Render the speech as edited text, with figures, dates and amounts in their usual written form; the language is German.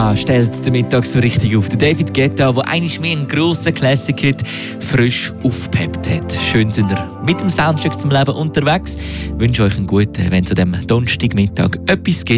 Da stellt der Mittag so richtig auf. Der David Guetta, der eigentlich mehr einen grossen Classic-Hit frisch aufgepeppt hat. Schön sind ihr mit dem Soundtrack zum Leben unterwegs. Ich wünsche euch einen guten, wenn es an diesem Donnerstagmittag etwas gibt.